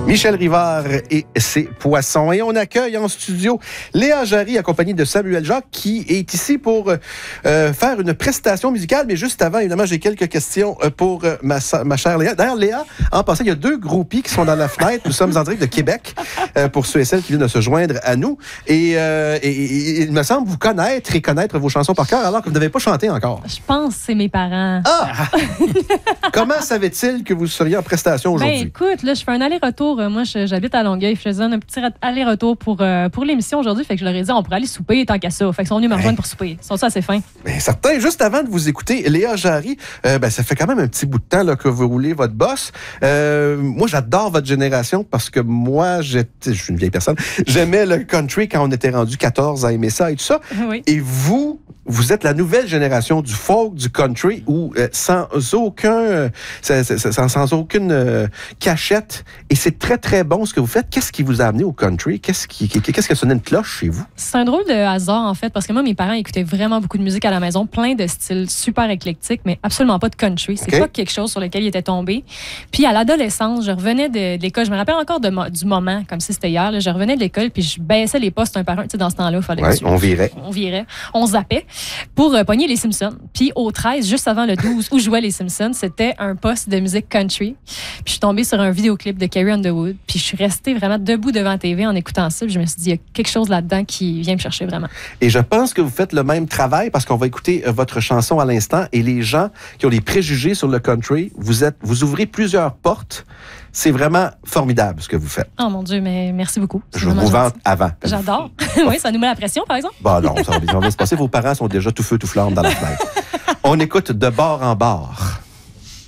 Michel Rivard et ses poissons. Et on accueille en studio Léa Jarry, accompagnée de Samuel Jacques, qui est ici pour faire une prestation musicale. Mais juste avant, évidemment, j'ai quelques questions pour ma chère Léa. D'ailleurs, Léa, en passant, il y a deux groupies qui sont dans la fenêtre. Nous sommes en direct de Québec, pour ceux et celles qui viennent de se joindre à nous. Et il me semble vous connaître et connaître vos chansons par cœur, alors que vous n'avez pas chanté encore. Je pense que c'est mes parents. Ah! Comment savaient-ils que vous seriez en prestation aujourd'hui? Ben écoute, là, je fais un aller-retour. Moi, j'habite à Longueuil. Je faisais un petit aller-retour pour l'émission aujourd'hui. Fait que je leur ai dit, on pourrait aller souper tant qu'à ça. Fait qu'ils sont venus me rejoindre pour souper. Ils sont ça assez fins. Bien, certain. Juste avant de vous écouter, Léa Jarry, ça fait quand même un petit bout de temps là, que vous roulez votre boss. Moi, j'adore votre génération parce que moi, je suis une vieille personne. J'aimais le country quand on était rendu 14 à aimer ça et tout ça. Oui. Et vous êtes la nouvelle génération du folk, du country, où sans aucune cachette. Et c'est très, très bon ce que vous faites. Qu'est-ce qui vous a amené au country? Qu'est-ce qui a sonné une cloche chez vous? C'est un drôle de hasard, en fait, parce que moi, mes parents écoutaient vraiment beaucoup de musique à la maison, plein de styles super éclectiques, mais absolument pas de country. C'est pas quelque chose sur lequel ils étaient tombés. Puis à l'adolescence, je revenais de l'école. Je me rappelle encore du moment, comme si c'était hier. Là, je revenais de l'école, puis je baissais les postes un par un. Tu sais, dans ce temps-là, il fallait que on virait. On zappait pour pogner les Simpsons. Puis au 13, juste avant le 12, où jouaient les Simpsons, c'était un poste de musique country. Puis je suis tombée sur un vidéoclip de Carrie Underwood. Puis je suis restée vraiment debout devant la TV en écoutant ça. Puis je me suis dit, il y a quelque chose là-dedans qui vient me chercher vraiment. Et je pense que vous faites le même travail parce qu'on va écouter votre chanson à l'instant. Et les gens qui ont des préjugés sur le country, vous ouvrez plusieurs portes. C'est vraiment formidable ce que vous faites. Oh mon Dieu, mais merci beaucoup. Je vous vante avant. J'adore. Oui, ça nous met la pression, par exemple. Bon, non, ça va bien se passer. Vos parents sont déjà tout feu, tout flamme dans la fenêtre. On écoute De bord en bord.